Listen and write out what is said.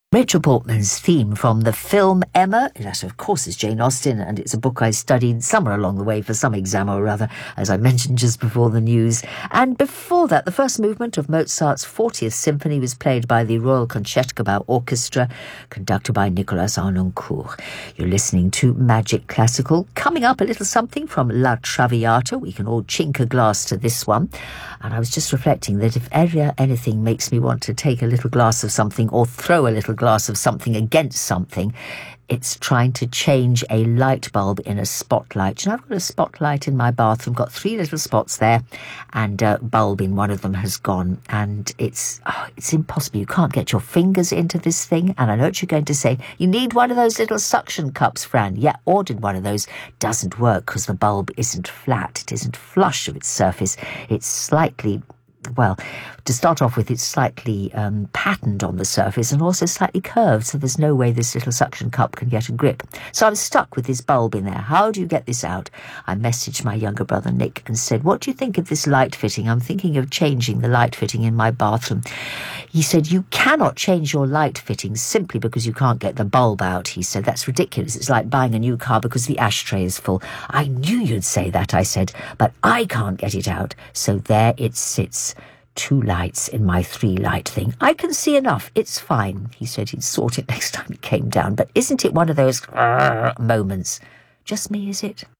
Rachel Portman's theme from the film Emma. That, of course, is Jane Austen, and it's a book I studied somewhere along the way for some exam or other, as I mentioned just before the news. And before that, the first movement of Mozart's 40th Symphony was played by the Royal Concertgebouw Orchestra, conducted by Nicolas Harnoncourt. You're listening to Magic Classical. Coming up, a little something from La Traviata. We can all chink a glass to this one. And I was just reflecting that if ever anything makes me want to take a little glass of something or throw a little glass of something against something, it's trying to change a light bulb in a spotlight. You know, I've got a spotlight in my bathroom, got 3 little spots there, and a bulb in one of them has gone, and it's impossible. You can't get your fingers into this thing, and I know what you're going to say. You need one of those little suction cups, Fran. Yeah, ordered one of those. Doesn't work because the bulb isn't flat. It isn't flush of its surface. It's slightly... Well, to start off with, it's slightly patterned on the surface and also slightly curved, so there's no way this little suction cup can get a grip. So I'm stuck with this bulb in there. How do you get this out? I messaged my younger brother, Nick, and said, what do you think of this light fitting? I'm thinking of changing the light fitting in my bathroom. He said, you cannot change your light fitting simply because you can't get the bulb out. He said, that's ridiculous. It's like buying a new car because the ashtray is full. I knew you'd say that, I said, but I can't get it out. So there it sits. 2 lights in my 3 light thing. I can see enough. It's fine. He said he'd sort it next time it came down. But isn't it one of those moments? Just me, is it?